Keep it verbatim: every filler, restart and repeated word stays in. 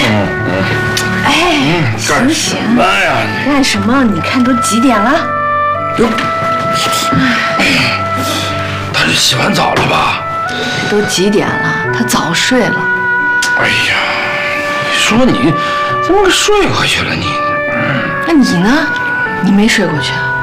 嗯嗯。 哎，行行。 哎呀， 干什么？你看都几点了？ 哟，他是洗完澡了吧？ 都几点了？他早睡了。 哎呀，你说你怎么给睡过去了你？ 那你呢？你没睡过去啊？